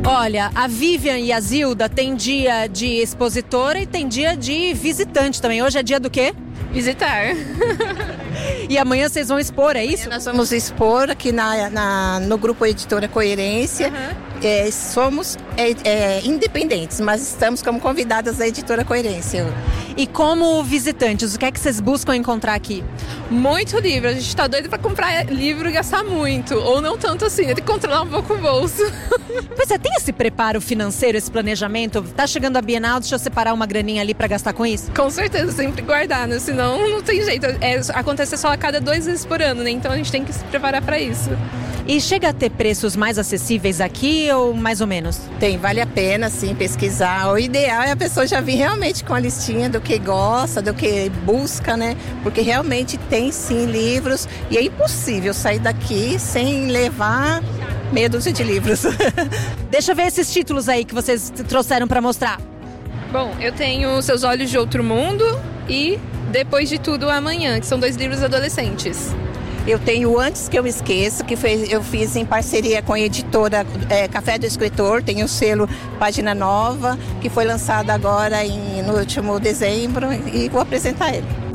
Olha, a Vivian e a Zilda tem dia de expositora e tem dia de visitante também. Hoje é dia do quê? Visitar. E amanhã vocês vão expor, é isso? Nós vamos expor aqui no Grupo Editora Coerência. Somos independentes, mas estamos como convidadas da Editora Coerência. E como visitantes, o que é que vocês buscam encontrar aqui? Muito livro, a gente tá doido pra comprar livro e gastar muito, ou não tanto assim, tem que controlar um pouco o bolso. Pois é, tem esse preparo financeiro, esse planejamento? Tá chegando a Bienal, deixa eu separar uma graninha ali pra gastar com isso? Com certeza, sempre guardar, né? Senão não tem jeito, acontece só a cada 2 vezes por ano, né? Então a gente tem que se preparar pra isso. E chega a ter preços mais acessíveis aqui ou mais ou menos? Vale a pena sim pesquisar. O ideal é a pessoa já vir realmente com a listinha do que gosta, do que busca, né? Porque realmente tem sim livros e é impossível sair daqui sem levar meia dúzia de livros. Deixa eu ver esses títulos aí que vocês trouxeram para mostrar. Bom, eu tenho Seus Olhos de Outro Mundo e Depois de Tudo Amanhã, que são 2 livros adolescentes. Eu tenho Antes Que Eu Me Esqueça, que eu fiz em parceria com a editora Café do Escritor, tem o selo Página Nova, que foi lançado agora no último dezembro e vou apresentar ele.